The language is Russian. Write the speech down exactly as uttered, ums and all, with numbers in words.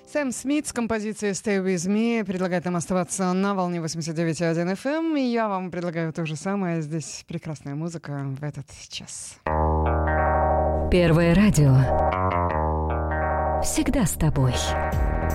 Сэм Смит с композицией «Stay With Me» предлагает нам оставаться на волне восемьдесят девять и один эф эм, и я вам предлагаю то же самое. Здесь прекрасная музыка в этот час. Первое радио. Всегда с тобой.